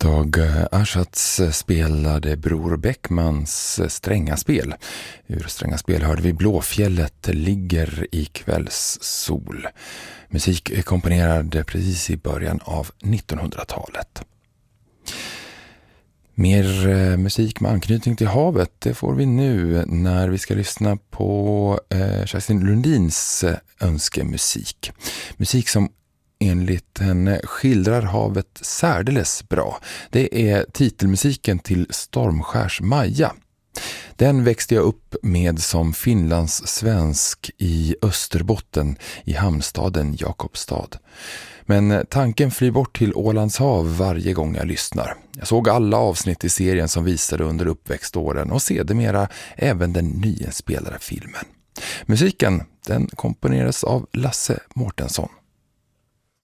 Dag Aschatz spelade Bror Bäckmans Strängaspel. Ur Strängaspel hörde vi Blåfjället ligger i kvällssol. Musik komponerad precis i början av 1900-talet. Mer musik med anknytning till havet, det får vi nu när vi ska lyssna på Kerstin Lundins önskemusik. Musik som enligt henne skildrar havet särdeles bra. Det är titelmusiken till Stormskärs Maja. Den växte jag upp med som finlandssvensk i Österbotten i hamnstaden Jakobstad. Men tanken flyr bort till Ålands hav varje gång jag lyssnar. Jag såg alla avsnitt i serien som visade under uppväxtåren och sedermera även den nyinspelade filmen. Musiken, den komponeras av Lasse Mårtensson.